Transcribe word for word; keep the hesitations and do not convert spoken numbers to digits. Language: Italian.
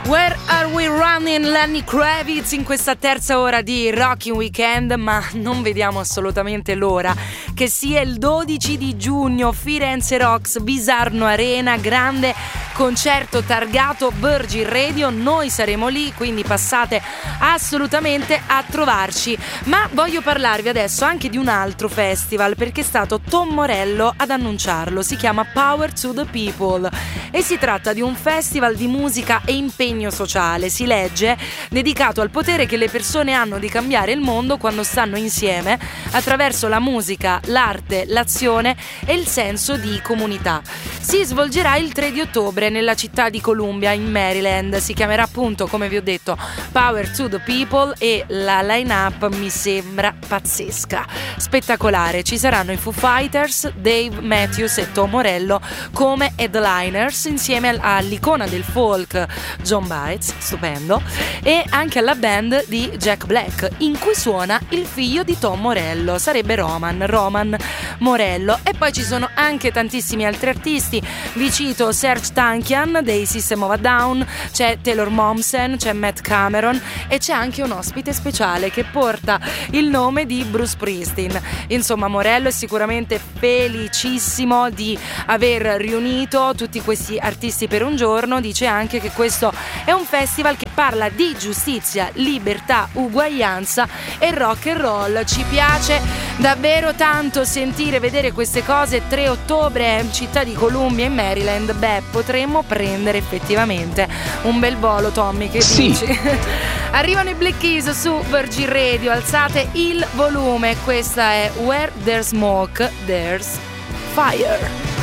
Where Are We Running? Lenny Kravitz in questa terza ora di Rocking Weekend, ma non vediamo assolutamente l'ora che sia il dodici di giugno, Firenze Rocks, Bisarno Arena, grande concerto targato Virgin Radio. Noi saremo lì, quindi passate assolutamente a trovarci. Ma voglio parlarvi adesso anche di un altro festival, perché è stato Tom Morello ad annunciarlo. Si chiama Power to the People e si tratta di un festival di musica e impegno sociale, si legge, dedicato al potere che le persone hanno di cambiare il mondo quando stanno insieme attraverso la musica, l'arte, l'azione e il senso di comunità. Si svolgerà il tre di ottobre nella città di Columbia in Maryland. Si chiamerà appunto, come vi ho detto, Power to the People e la line-up mi sembra pazzesca, spettacolare. Ci saranno i Foo Fighters, Dave Matthews e Tom Morello come headliners insieme all'icona del folk John Baez, stupendo, e anche alla band di Jack Black, in cui suona il figlio di Tom Morello, sarebbe Roman, Roman Morello. E poi ci sono anche tantissimi altri artisti. Vi cito Serge Tankian dei System of a Down, c'è Taylor Momsen, c'è Matt Cameron e c'è anche un ospite speciale che porta il nome di Bruce Springsteen. Insomma, Morello è sicuramente felicissimo di aver riunito tutti questi artisti per un giorno. Dice anche che questo è un festival che parla di giustizia, libertà, uguaglianza e rock and roll. Ci piace davvero tanto sentire, vedere queste cose. tre ottobre, città di Columbia in Maryland. Beh, potremmo prendere effettivamente un bel volo, Tommy, che sì. dici? Arrivano i Black Keys su Virgin Radio, alzate il volume. Questa è Where There's Smoke There's Fire.